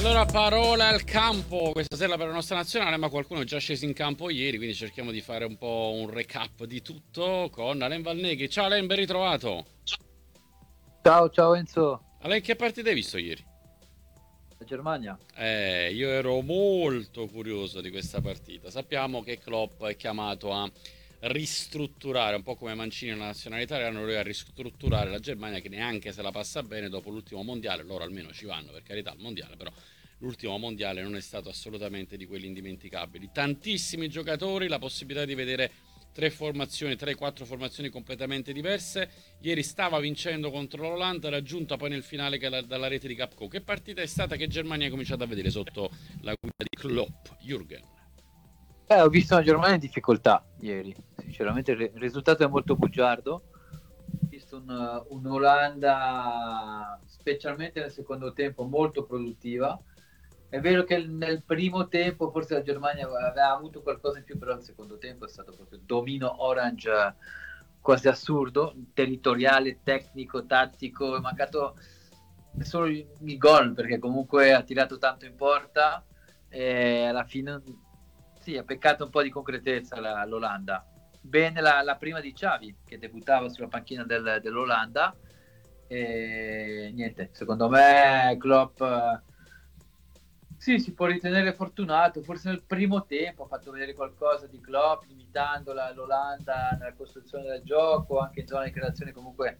Allora, parola al campo questa sera per la nostra nazionale, ma qualcuno è già sceso in campo ieri, quindi cerchiamo di fare un po' un recap di tutto con Alain Valneghi. Ciao Alain, ben ritrovato. Ciao, ciao Enzo, Alain, che partita hai visto ieri? la Germania. Io ero molto curioso di questa partita. Sappiamo che Klopp è chiamato a ristrutturare, un po' come Mancini nella nazionale italiana, lui a ristrutturare la Germania che neanche se la passa bene dopo l'ultimo mondiale. Loro almeno ci vanno, per carità, al mondiale, però l'ultimo mondiale non è stato assolutamente di quelli indimenticabili. Tantissimi giocatori, la possibilità di vedere tre formazioni, 3-4 formazioni completamente diverse. Ieri stava vincendo contro l'Olanda, raggiunta poi nel finale dalla rete di Capco. Che partita è stata? Che Germania ha cominciato a vedere sotto la guida di Klopp, Jürgen? Ho visto una Germania in difficoltà ieri, sinceramente il risultato è molto bugiardo. Ho visto un'Olanda, specialmente nel secondo tempo, molto produttiva. È vero che nel primo tempo forse la Germania aveva avuto qualcosa in più, però il secondo tempo è stato proprio domino orange quasi assurdo, territoriale, tecnico, tattico. È mancato solo il gol perché comunque ha tirato tanto in porta e alla fine sì, ha peccato un po' di concretezza l'Olanda. Bene la prima di Xavi che debuttava sulla panchina dell'Olanda e niente, secondo me Klopp sì, si può ritenere fortunato, forse nel primo tempo ha fatto vedere qualcosa di Klopp, imitando l'Olanda nella costruzione del gioco, anche in zona di creazione comunque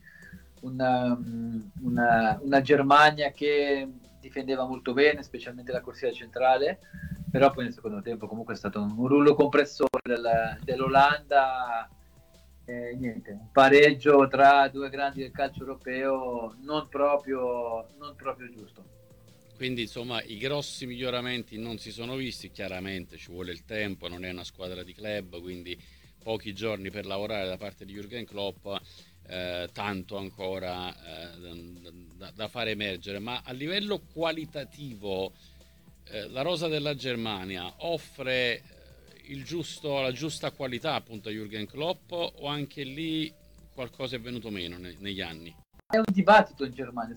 una Germania che difendeva molto bene, specialmente la corsia centrale, però poi nel secondo tempo comunque è stato un rullo compressore dell'Olanda. Niente, un pareggio tra due grandi del calcio europeo non proprio giusto. Quindi insomma i grossi miglioramenti non si sono visti, chiaramente ci vuole il tempo, non è una squadra di club, quindi pochi giorni per lavorare da parte di Jürgen Klopp, tanto ancora da fare emergere, ma a livello qualitativo la rosa della Germania offre la giusta qualità appunto a Jürgen Klopp o anche lì qualcosa è venuto meno negli anni? È un dibattito in Germania,